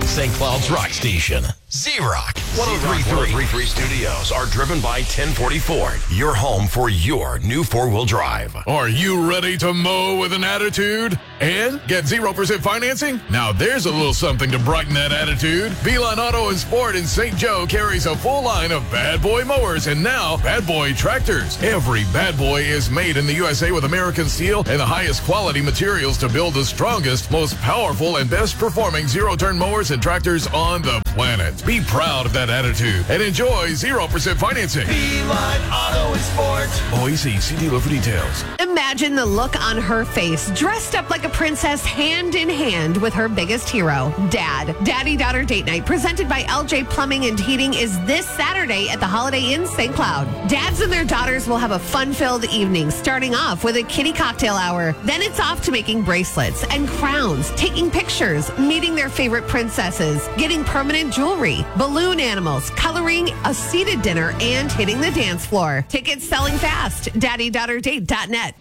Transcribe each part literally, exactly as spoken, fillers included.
Saint Cloud's rock station. Z-Rock one oh three point three studios are driven by ten forty Ford, your home for your new four-wheel drive. Are you ready to mow with an attitude and get zero percent financing? Now there's a little something to brighten that attitude. Beeline Auto and Sport in Saint Joe carries a full line of Bad Boy mowers and now Bad Boy tractors. Every Bad Boy is made in the U S A with American steel and the highest quality materials to build the strongest, most powerful, and best performing zero-turn mowers and tractors on the planet. Be proud of that attitude and enjoy zero percent financing. Beeline Auto and Sport. O E C, see dealer for details. Imagine the look on her face, dressed up like a princess, hand in hand with her biggest hero, Dad. Daddy-daughter date night, presented by L J Plumbing and Heating, is this Saturday at the Holiday Inn Saint Cloud. Dads and their daughters will have a fun-filled evening, starting off with a kiddie cocktail hour. Then it's off to making bracelets and crowns, taking pictures, meeting their favorite princesses, getting permanent jewelry, balloon animals, coloring, a seated dinner, and hitting the dance floor. Tickets selling fast. daddy daughter date dot net.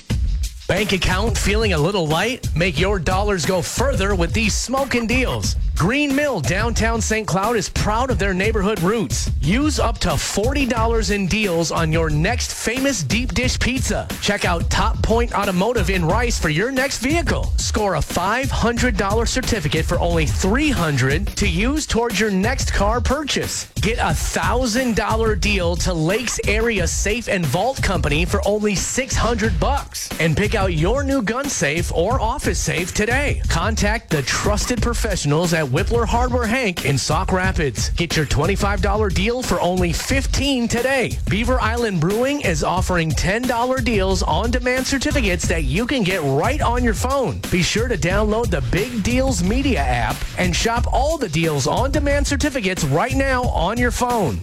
Bank account feeling a little light? Make your dollars go further with these smoking deals. Green Mill downtown Saint Cloud is proud of their neighborhood roots. Use up to forty dollars in deals on your next famous deep dish pizza. Check out Top Point Automotive in Rice for your next vehicle. Score a five hundred dollars certificate for only three hundred dollars to use towards your next car purchase. Get a one thousand dollars deal to Lakes Area Safe and Vault Company for only six hundred bucks. And pick out your new gun safe or office safe today. Contact the trusted professionals at Whippler Hardware Hank in Sauk Rapids. Get your twenty-five dollars deal for only fifteen dollars today. Beaver Island Brewing is offering ten dollars deals on demand certificates that you can get right on your phone. Be sure to download the Big Deals Media app and shop all the deals on demand certificates right now on your phone.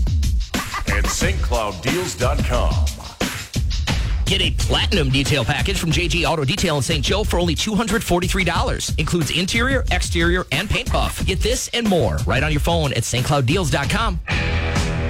And St Cloud Deals dot com. Get a platinum detail package from J G Auto Detail in Saint Joe for only two hundred forty-three dollars. Includes interior, exterior, and paint buff. Get this and more right on your phone at St Cloud Deals dot com.